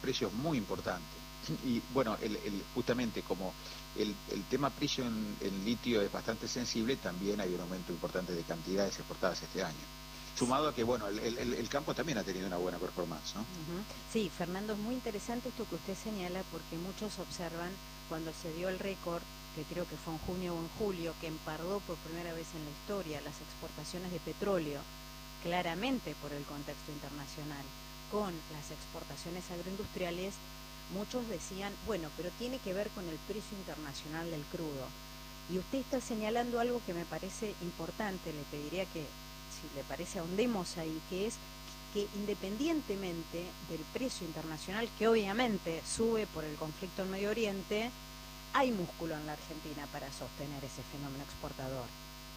precios muy importante. Y bueno, justamente como el tema precio en litio es bastante sensible, también hay un aumento importante de cantidades exportadas este año. Sumado a que, bueno, el campo también ha tenido una buena performance, ¿no? Sí, Fernando, es muy interesante esto que usted señala, porque muchos observan cuando se dio el récord, que creo que fue en junio o en julio, que empardó por primera vez en la historia las exportaciones de petróleo, claramente por el contexto internacional, con las exportaciones agroindustriales. Muchos decían, bueno, pero tiene que ver con el precio internacional del crudo. Y usted está señalando algo que me parece importante, le pediría que, si le parece, ahondemos ahí, que es que independientemente del precio internacional, que obviamente sube por el conflicto en Medio Oriente, hay músculo en la Argentina para sostener ese fenómeno exportador.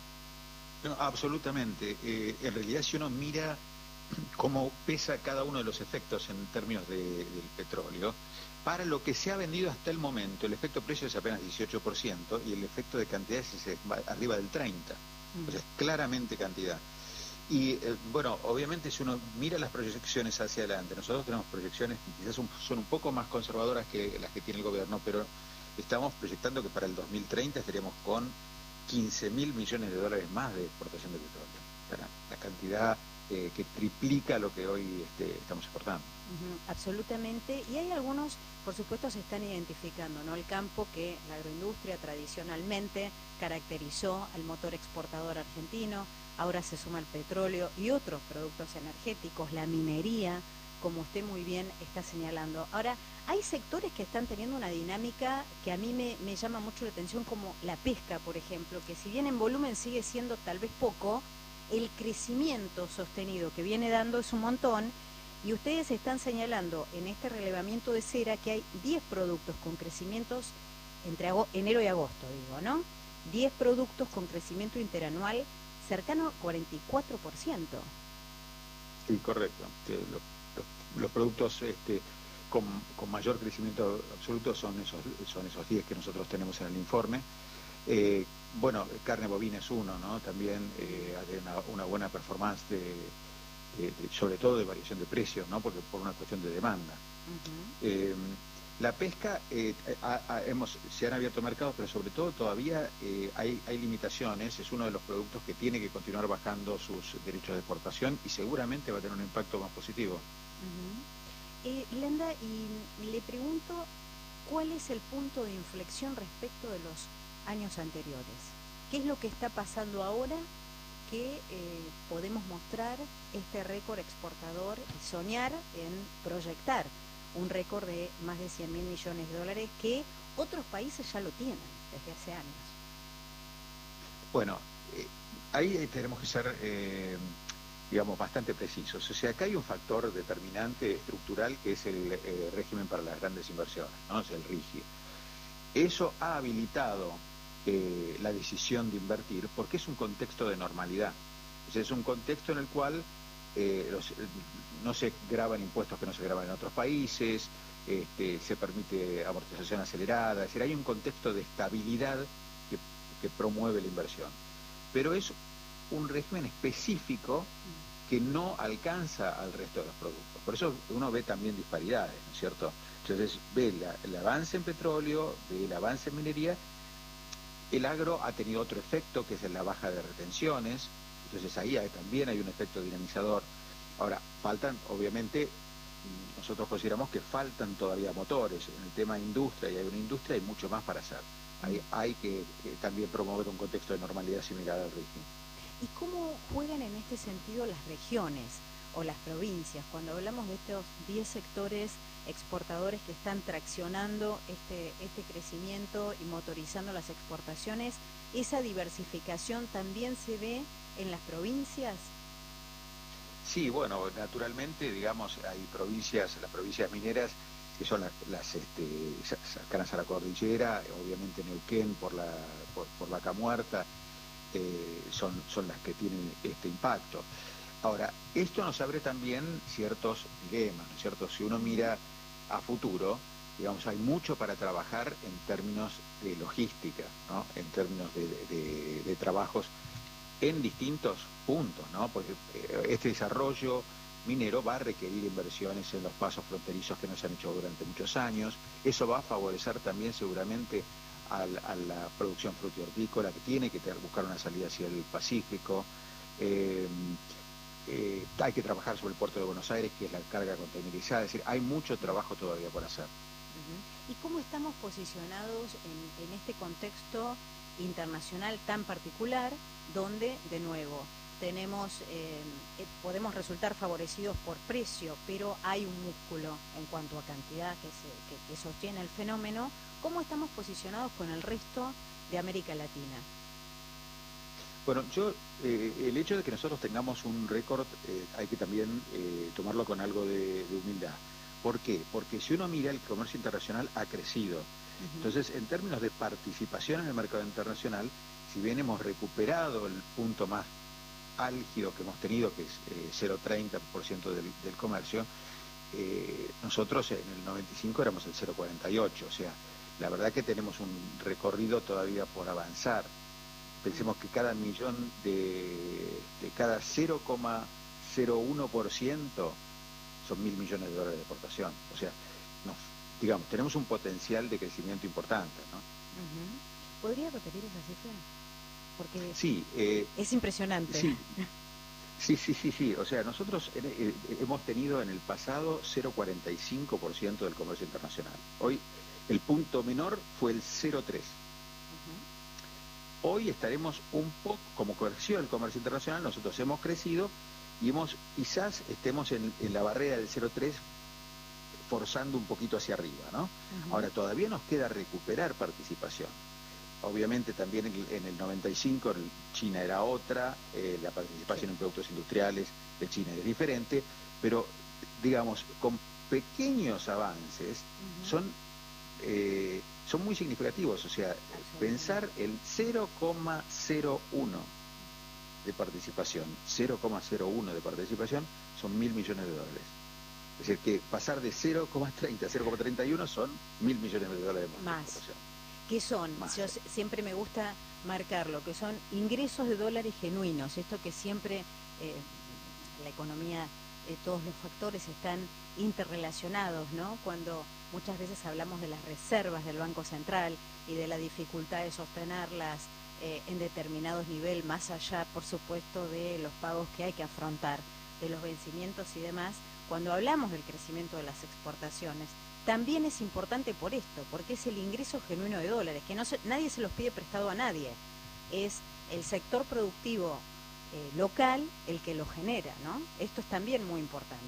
No, absolutamente. En realidad, si uno mira cómo pesa cada uno de los efectos en términos del petróleo, para lo que se ha vendido hasta el momento, el efecto precio es apenas 18% y el efecto de cantidades es arriba del 30%. O sea, es claramente cantidad. Y bueno, obviamente si uno mira las proyecciones hacia adelante, nosotros tenemos proyecciones que quizás son un poco más conservadoras que las que tiene el gobierno, pero estamos proyectando que para el 2030 estaríamos con 15.000 millones de dólares más de exportación de petróleo. O sea, la cantidad que triplica lo que hoy estamos exportando. Absolutamente, y hay algunos, por supuesto, se están identificando, ¿no? El campo que la agroindustria tradicionalmente caracterizó al motor exportador argentino, ahora se suma el petróleo y otros productos energéticos, la minería, como usted muy bien está señalando. Ahora, hay sectores que están teniendo una dinámica que a mí me llama mucho la atención, como la pesca, por ejemplo, que si bien en volumen sigue siendo tal vez poco, el crecimiento sostenido que viene dando es un montón. Y ustedes están señalando en este relevamiento de cera que hay 10 productos con crecimientos entre enero y agosto, digo, ¿no? 10 productos con crecimiento interanual cercano al 44%. Sí, correcto. Los productos con mayor crecimiento absoluto son esos 10 que nosotros tenemos en el informe. Bueno, carne bovina es uno, ¿no? También hay una buena performance sobre todo de variación de precios, ¿no? Porque por una cuestión de demanda. La pesca, se han abierto mercados, pero sobre todo todavía hay limitaciones. Es uno de los productos que tiene que continuar bajando sus derechos de exportación y seguramente va a tener un impacto más positivo. Lenda, y le pregunto, ¿cuál es el punto de inflexión respecto de los años anteriores? ¿Qué es lo que está pasando ahora que podemos mostrar este récord exportador y soñar en proyectar un récord de más de 100.000 millones de dólares que otros países ya lo tienen desde hace años? Bueno, ahí tenemos que ser, digamos, bastante precisos. O sea, acá hay un factor determinante estructural que es el régimen para las grandes inversiones, ¿no? Es el RIGI. Eso ha habilitado la decisión de invertir porque es un contexto de normalidad. O sea, es un contexto en el cual no se graban impuestos que no se graban en otros países, se permite amortización acelerada, es decir, hay un contexto de estabilidad que promueve la inversión. Pero es un régimen específico que no alcanza al resto de los productos. Por eso uno ve también disparidades, ¿no es cierto? Entonces ve el avance en petróleo, ve el avance en minería. El agro ha tenido otro efecto, que es la baja de retenciones, entonces ahí también hay un efecto dinamizador. Ahora, faltan, obviamente, nosotros consideramos que faltan todavía motores. En el tema de industria, y hay una industria, hay mucho más para hacer. Hay que también promover un contexto de normalidad similar al régimen. ¿Y cómo juegan en este sentido las regiones o las provincias? Cuando hablamos de estos 10 sectores exportadores que están traccionando este crecimiento y motorizando las exportaciones, ¿esa diversificación también se ve en las provincias? Sí, bueno, naturalmente, digamos, hay provincias, las provincias mineras, que son las cercanas a la cordillera, obviamente Neuquén por Vaca Muerta, son las que tienen este impacto. Ahora, esto nos abre también ciertos dilemas, ¿no es cierto? Si uno mira a futuro, digamos, hay mucho para trabajar en términos de logística, ¿no? En términos de trabajos en distintos puntos, ¿no? Porque este desarrollo minero va a requerir inversiones en los pasos fronterizos que no se han hecho durante muchos años. Eso va a favorecer también seguramente a la producción frutícola, que tiene que buscar una salida hacia el Pacífico. Hay que trabajar sobre el puerto de Buenos Aires, que es la carga containerizada. Es decir, hay mucho trabajo todavía por hacer. ¿Y cómo estamos posicionados en este contexto internacional tan particular, donde, de nuevo, podemos resultar favorecidos por precio, pero hay un músculo en cuanto a cantidad que sostiene el fenómeno? ¿Cómo estamos posicionados con el resto de América Latina? Bueno, el hecho de que nosotros tengamos un récord hay que también tomarlo con algo de humildad. ¿Por qué? Porque si uno mira, el comercio internacional ha crecido. Entonces, en términos de participación en el mercado internacional, si bien hemos recuperado el punto más álgido que hemos tenido, que es 0,30% del comercio, nosotros en el 95 éramos el 0,48%. O sea, la verdad que tenemos un recorrido todavía por avanzar. Pensemos que cada millón de cada 0,01% son $1.000 millones de exportación. O sea, digamos, tenemos un potencial de crecimiento importante, ¿no? ¿Podría repetir esa cifra? Porque sí, es impresionante. Sí. O sea, nosotros hemos tenido en el pasado 0,45% del comercio internacional. Hoy el punto menor fue el 0,3%. Hoy estaremos un poco, como creció el comercio internacional, nosotros hemos crecido y quizás estemos en la barrera del 0,3, forzando un poquito hacia arriba, ¿no? Ahora, todavía nos queda recuperar participación. Obviamente también en el 95 China era otra, la participación en productos industriales de China es diferente, pero digamos, con pequeños avances son muy significativos. O sea, pensar el 0,01 de participación, 0,01 de participación son $1.000 millones. Es decir, que pasar de 0,30 a 0,31 son $1.000 millones de más. ¿Qué son? Yo siempre me gusta marcarlo, que son ingresos de dólares genuinos, esto que siempre la economía, todos los factores están interrelacionados, ¿no? Cuando muchas veces hablamos de las reservas del Banco Central y de la dificultad de sostenerlas en determinados niveles, más allá, por supuesto, de los pagos que hay que afrontar, de los vencimientos y demás, cuando hablamos del crecimiento de las exportaciones, también es importante por esto, porque es el ingreso genuino de dólares, que nadie se los pide prestado a nadie, es el sector productivo local el que lo genera, ¿no? Esto es también muy importante.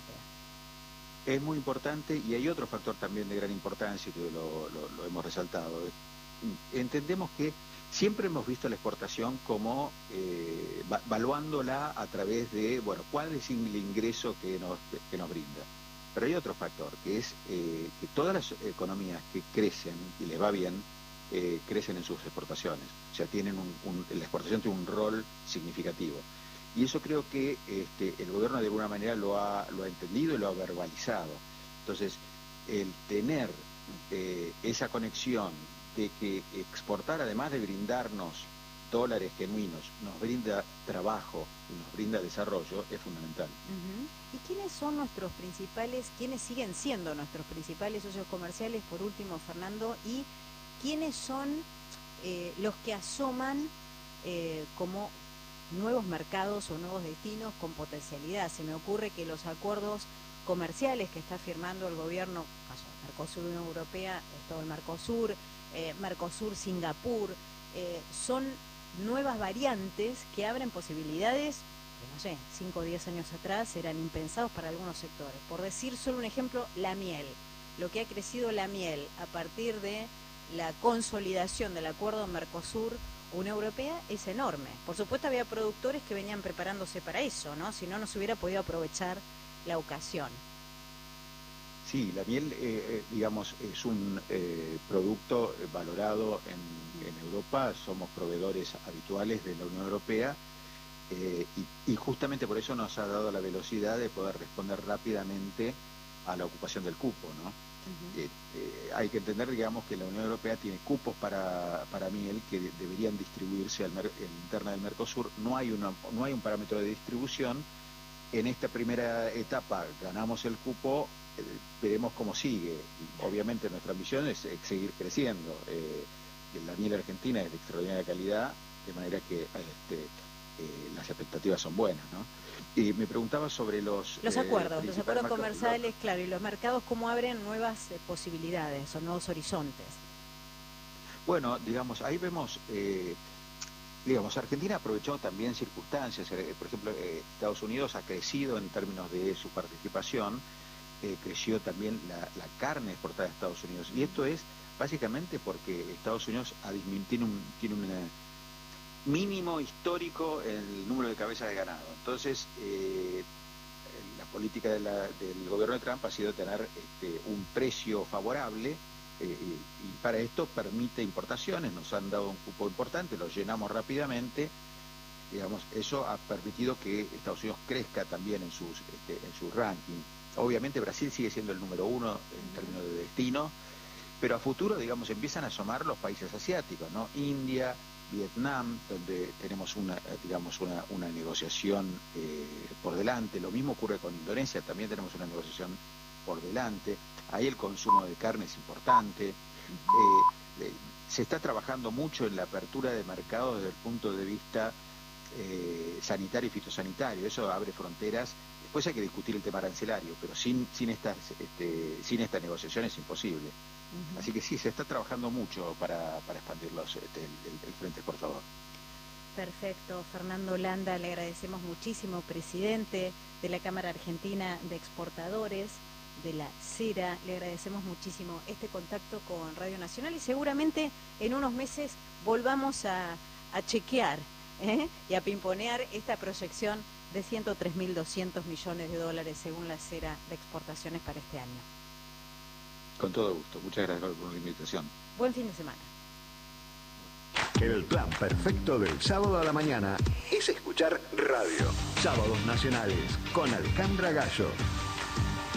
Es muy importante, y hay otro factor también de gran importancia que lo hemos resaltado. Entendemos que siempre hemos visto la exportación como valuándola a través de, bueno, cuál es el ingreso que nos brinda. Pero hay otro factor, que es que todas las economías que crecen y les va bien, crecen en sus exportaciones. O sea, la exportación tiene un rol significativo. Y eso creo que el gobierno de alguna manera lo ha entendido y lo ha verbalizado. Entonces, el tener esa conexión de que exportar, además de brindarnos dólares genuinos, nos brinda trabajo y nos brinda desarrollo, es fundamental. ¿Y quiénes son quiénes siguen siendo nuestros principales socios comerciales, por último, Fernando, y quiénes son los que asoman como nuevos mercados o nuevos destinos con potencialidad? Se me ocurre que los acuerdos comerciales que está firmando el gobierno, Mercosur, Unión Europea, todo el Mercosur, Mercosur-Singapur, son nuevas variantes que abren posibilidades que, no sé, 5 o 10 años atrás eran impensados para algunos sectores. Por decir solo un ejemplo, la miel. Lo que ha crecido la miel a partir de la consolidación del acuerdo Mercosur-Unión Europea es enorme. Por supuesto había productores que venían preparándose para eso, ¿no? Si no, no se hubiera podido aprovechar la ocasión. Sí, la miel, digamos, es un producto valorado en Europa. Somos proveedores habituales de la Unión Europea y justamente por eso nos ha dado la velocidad de poder responder rápidamente a la ocupación del cupo, ¿no? Hay que entender, digamos, que la Unión Europea tiene cupos para miel que deberían distribuirse interna del Mercosur. No hay un parámetro de distribución en esta primera etapa ganamos el cupo, veremos cómo sigue. Obviamente nuestra ambición es seguir creciendo. La miel argentina es de extraordinaria calidad, de manera que las expectativas son buenas, ¿no? Y me preguntaba sobre los acuerdos comerciales, claro, y los mercados, cómo abren nuevas posibilidades o nuevos horizontes. Bueno, digamos, ahí vemos, Argentina aprovechó también circunstancias. Por ejemplo, Estados Unidos ha crecido en términos de su participación, creció también la carne exportada a Estados Unidos, y esto es básicamente porque Estados Unidos tiene un mínimo histórico en el número de cabezas de ganado. Entonces, la política del gobierno de Trump ha sido tener un precio favorable, y para esto permite importaciones. Nos han dado un cupo importante, lo llenamos rápidamente. Digamos, eso ha permitido que Estados Unidos crezca también en su ranking. Obviamente Brasil sigue siendo el número 1 en términos de destino, pero a futuro, digamos, empiezan a asomar los países asiáticos, ¿no? India, Vietnam, donde tenemos una negociación por delante. Lo mismo ocurre con Indonesia, también tenemos una negociación por delante. Ahí el consumo de carne es importante. Se está trabajando mucho en la apertura de mercados desde el punto de vista sanitario y fitosanitario. Eso abre fronteras. Después hay que discutir el tema arancelario, pero sin esta negociación es imposible. Así que sí, se está trabajando mucho para expandir el frente exportador. Perfecto. Fernando Landa, le agradecemos muchísimo, presidente de la Cámara Argentina de Exportadores, de la CERA. Le agradecemos muchísimo este contacto con Radio Nacional, y seguramente en unos meses volvamos a chequear y a pimponear esta proyección de 103.200 millones de dólares según la CERA de exportaciones para este año. Con todo gusto. Muchas gracias por la invitación. Buen fin de semana. El plan perfecto del sábado a la mañana es escuchar radio. Sábados Nacionales con Alejandra Gallo.